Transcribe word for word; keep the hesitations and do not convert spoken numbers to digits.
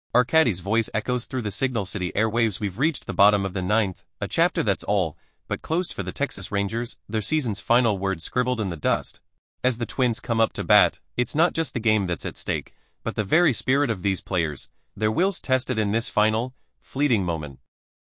Arcadi's voice echoes through the Signal City airwaves. We've reached the bottom of the ninth, a chapter that's all but closed for the Texas Rangers, their season's final word scribbled in the dust. As the Twins come up to bat, it's not just the game that's at stake, but the very spirit of these players, their wills tested in this final, fleeting moment.